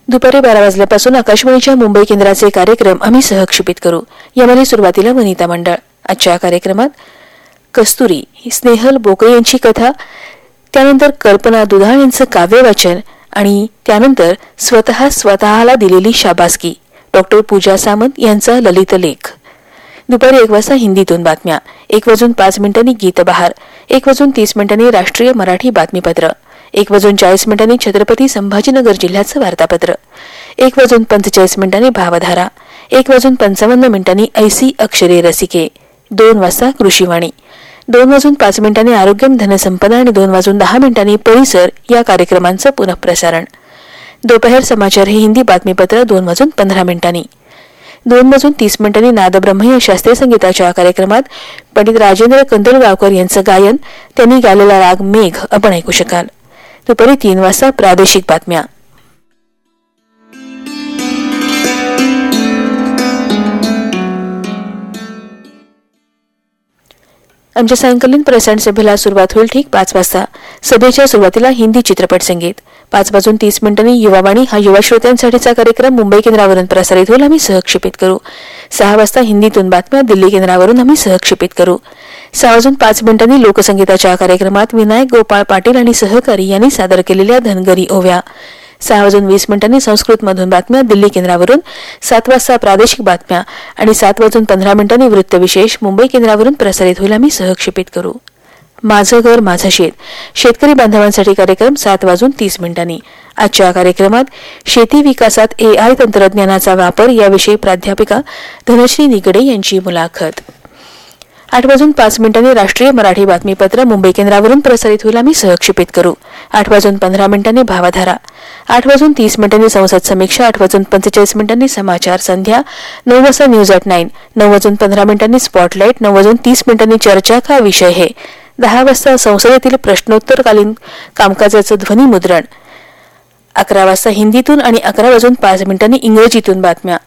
दुपारी 12 वाजल्यापासून आकाशवाणीच्या मुंबई केंद्राचे कार्यक्रम आम्ही सहक्षेपित करू. यामध्ये सुरुवातीला वनिता मंडळ. आजच्या कार्यक्रमात कस्तुरी स्नेहल बोकळे यांची कथा, त्यानंतर कल्पना दुधाळ यांचं काव्यवाचन आणि त्यानंतर स्वतःला दिलेली शाबासकी डॉक्टर पूजा सामंत यांचा ललित लेख. दुपारी 1 वाजता हिंदीतून बातम्या, 1:05 गीतबहार, 1:30 राष्ट्रीय मराठी बातमीपत्र, 1:40 छत्रपती संभाजीनगर जिल्ह्याचं वार्तापत्र, 1:45 भावधारा, 1:55 ऐसी अक्षरे रसिके, 2 वाजता कृषीवाणी, 2:05 आरोग्यम धनसंपदा आणि 2:10 परिसर या कार्यक्रमांचं पुनःप्रसारण. दोपहर समाचार हे हिंदी बातमीपत्र 2:15. 2:30 नादब्रह्म या शास्त्रीय संगीताच्या कार्यक्रमात पंडित राजेंद्र कंदलगावकर यांचं गायन, त्यांनी गायलेला राग मेघ आपण ऐकू शकाल. दुपारी 3 वाजता प्रादेशिक बातम्या. आमच्या सायंकालीन प्रसारण सभेला सुरुवात होईल ठीक 5 वाजता. सभेच्या सुरुवातीला हिंदी चित्रपट संगीत. 5:30 युवावाणी हा युवा श्रोत्यांसाठीचा कार्यक्रम मुंबई केंद्रावरून प्रसारित होईल, आम्ही सहक्षेपित करू. 6 वाजता हिंदीतून बातम्या दिल्ली केंद्रावरून आम्ही सहक्षेपित करू. 6:05 लोकसंगीताच्या कार्यक्रमात विनायक गोपाळ पाटील आणि सहकारी यांनी सादर केलेल्या धनगरी ओव्या. 6:20 संस्कृतमधून बातम्या दिल्ली केंद्रावरून. 7 वाजता प्रादेशिक बातम्या आणि 7:15 वृत्तविशेष मुंबई केंद्रावरून प्रसारित होईल, आम्ही सहक्षेपित करू. माझं घर माझं शेत शेतकरी बांधवांसाठी कार्यक्रम 7:30. आजच्या कार्यक्रमात शेती विकासात AI तंत्रज्ञानाचा वापर याविषयी प्राध्यापिका धनश्री निगडे यांची मुलाखत. 8:05 राष्ट्रीय मराठी बातमीपत्र मुंबई केंद्रावरून प्रसारित होईल, आम्ही सहक्षेपित करू. 8:15 भावधारा, 8:30 संसद समीक्षा, 8:45 समाचार संध्या, 9 वाजता न्यूज ॲट 9, 9:15 स्पॉटलाइट, 9:30 चर्चा का विषय है, 10 वाजता संसदेतील प्रश्नोत्तरकालीन कामकाजाचं ध्वनिमुद्रण, 11 वाजता हिंदीतून आणि 11:05 इंग्रजीतून बातम्या,